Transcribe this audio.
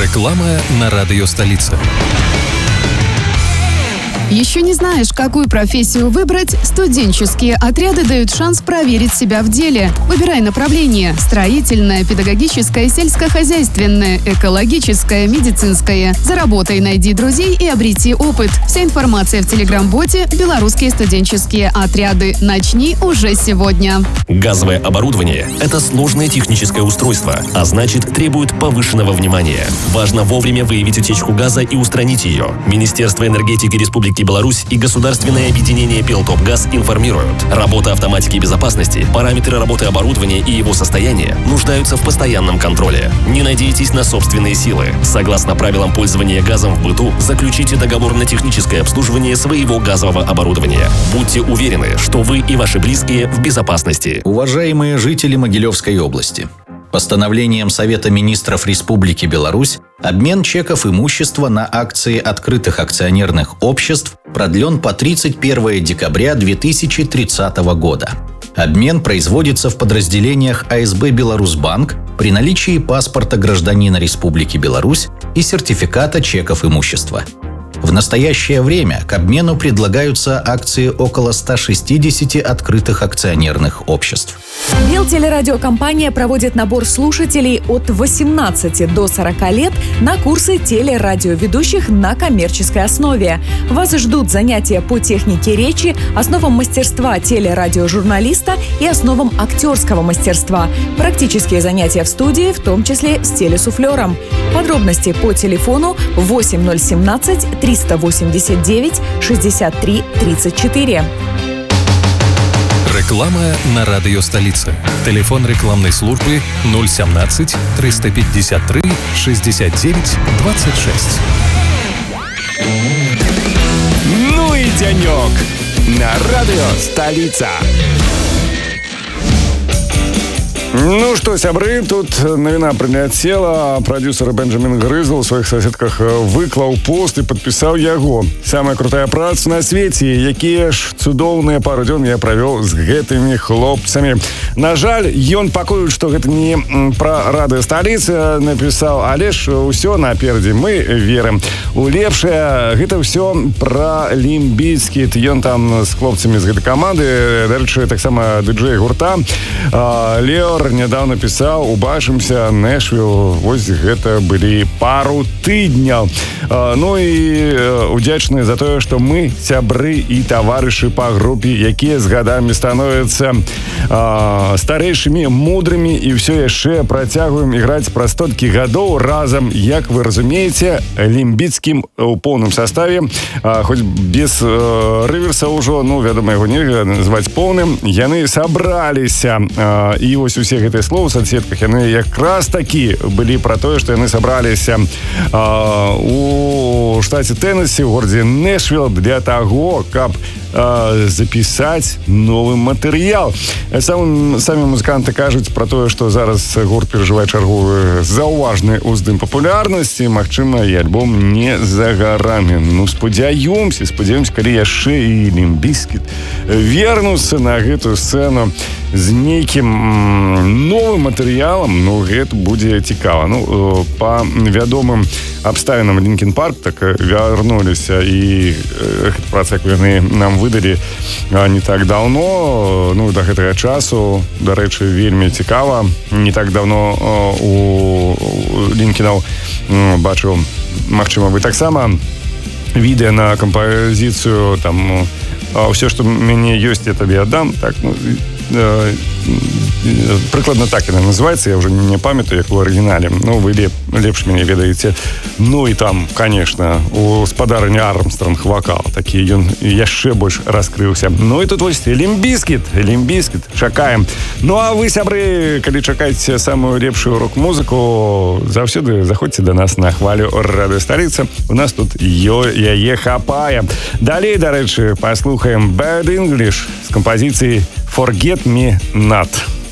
Реклама на радио «Столица». Еще не знаешь, какую профессию выбрать? Студенческие отряды дают шанс проверить себя в деле. Выбирай направление – строительное, педагогическое, сельскохозяйственное, экологическое, медицинское. Заработай, найди друзей и обрети опыт. Вся информация в телеграм-боте «Белорусские студенческие отряды». Начни уже сегодня. Газовое оборудование – это сложное техническое устройство, а значит, требует повышенного внимания. Важно вовремя выявить утечку газа и устранить ее. Министерство энергетики Республики Беларусь и государственное объединение «Белтопгаз» информируют. Работа автоматики безопасности, параметры работы оборудования и его состояние нуждаются в постоянном контроле. Не надейтесь на собственные силы. Согласно правилам пользования газом в быту, заключите договор на техническое обслуживание своего газового оборудования. Будьте уверены, что вы и ваши близкие в безопасности. Уважаемые жители Могилевской области, постановлением Совета министров Республики Беларусь обмен чеков имущества на акции открытых акционерных обществ продлен по 31 декабря 2030 года. Обмен производится в подразделениях АСБ «Беларусьбанк» при наличии паспорта гражданина Республики Беларусь и сертификата чеков имущества. В настоящее время к обмену предлагаются акции около 160 открытых акционерных обществ. Белтелерадиокомпания проводит набор слушателей от 18 до 40 лет на курсы телерадиоведущих на коммерческой основе. Вас ждут занятия по технике речи, основам мастерства телерадиожурналиста и основам актерского мастерства. Практические занятия в студии, в том числе с телесуфлером. Подробности по телефону 8017 389 63 34. Реклама на радио «Столица». Телефон рекламной службы 017 353 69 26. Ну и денек на радио «Столица». Ну что, сябры, тут навіна прыляцела. Прадюсер Бенджамін Грызл у сваіх соседках выклаў пост і падпісаў яго. Самая крутая праца на свеце. Якія ж цудоўныя пару дзён я правёў з гэтымі хлопцамі. На жаль, ён пакуль што гэта не пра радыё «Сталіца» напісаў, але ж усё наперадзе. Мы верым у лепшае. Гэта ўсё пра Лімп Бізкіт. Ён там з хлопцамі з гэтай каманды. Дарэчы, таксама дыджэй гурта Леор недавно пісаў: убачымся, Нэшвилл. Вось гэта былі пару тыдняў. Ну і удзячныя за тое, што мы сябры і таварышы па групе, якія з гадамі становяцца старэйшымі, мудрымі і ўсё яшчэ працягваем іграць праз столькі гадоў разам, як вы разумееце, лімбіцкім у поўным саставе, хоць без рыверса ўжо, ну, вядома, яго нельга называць поўным. Яны сабраліся, і вось усе гэтыя словы ў соцсетках, яны якраз такі былі пра тое, што яны сабраліся у штаце Тэннесі, у горадзе Нэшвилл, для таго, каб запісаць новы матэрыял. Самі музыканты кажуць пра тое, што зараз гурт перажывае чарговы заўважны ўздым папулярнасці. Магчыма, і альбом не за гарамі. Ну, спадзяёмся, калі яшчэ і Лімп Бізкіт вернуцца на гэтую сцэну з нейкім новым матэрыялам. Ну, гэта будзе цікава. Ну, па вядомым абставінам Лінкін Парк так вярнуліся, і гэта праца, як яны нам выдалі не так даўно, ну, да гэтага часу. Дарэчы, вельмі цікава. Не так даўно у Лінкінаў бачыў, магчыма, вы таксама відэа на кампазіцыю там «Ўсё, што мяне ёсць, я табе аддам». Так, ну, прыкладна так яна называецца, я ўжо не памятаю, як у арыгінале. Ну, вы лепш мяне ведаеце. Ну і там, конечно, у спадарыні Армстронг вакал такі, ён яшчэ больш раскрыўся. Ну і тут вось Лімп Бізкіт, чакаем. Ну а вы, сябры, калі чакаеце самую лепшую рок-музыку, заўсёды заходзьце да нас на хвалю радыё «Сталіца». У нас тут яе хапае. Далей, дарэчы, паслухаем Bad English з кампазіцыі «Forget Me Not».